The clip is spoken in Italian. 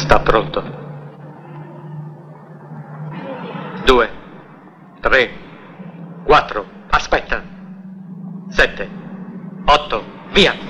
Sta pronto. 2, 3, 4, aspetta. 7, 8, via.